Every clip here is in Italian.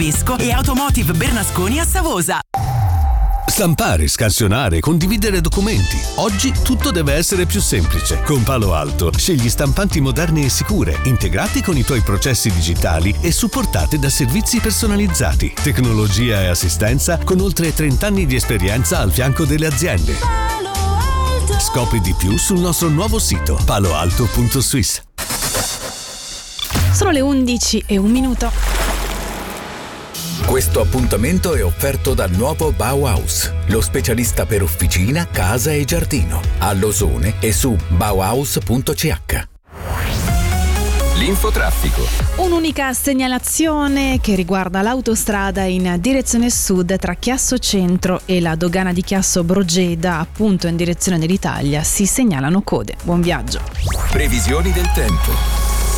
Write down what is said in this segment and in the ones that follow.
Pesco e Automotive Bernasconi a Savosa. Stampare, scansionare, condividere documenti. Oggi tutto deve essere più semplice. Con Palo Alto scegli stampanti moderne e sicure, integrate con i tuoi processi digitali e supportate da servizi personalizzati, tecnologia e assistenza con oltre 30 anni di esperienza al fianco delle aziende. Scopri di più sul nostro nuovo sito paloalto.swiss. Sono le 11:01. Questo appuntamento è offerto dal nuovo Bauhaus, lo specialista per officina, casa e giardino, a Losone e su bauhaus.ch. L'infotraffico. Un'unica segnalazione che riguarda l'autostrada in direzione sud tra Chiasso Centro e la dogana di Chiasso Brogeda, appunto in direzione dell'Italia, si segnalano code. Buon viaggio. Previsioni del tempo.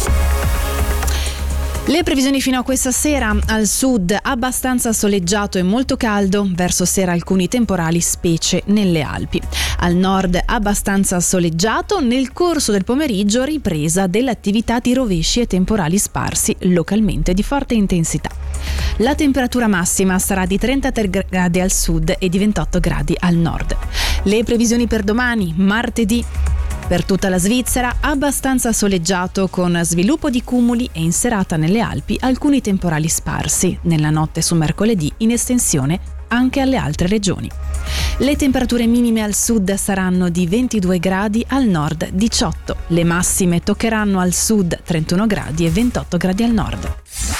Le previsioni fino a questa sera: al sud abbastanza soleggiato e molto caldo, verso sera alcuni temporali specie nelle Alpi. Al nord abbastanza soleggiato, nel corso del pomeriggio ripresa dell'attività di rovesci e temporali sparsi localmente di forte intensità. La temperatura massima sarà di 33 gradi al sud e di 28 gradi al nord. Le previsioni per domani, martedì: per tutta la Svizzera abbastanza soleggiato con sviluppo di cumuli e in serata nelle Alpi alcuni temporali sparsi, nella notte su mercoledì in estensione anche alle altre regioni. Le temperature minime al sud saranno di 22 gradi, al nord 18. Le massime toccheranno al sud 31 gradi e 28 gradi al nord.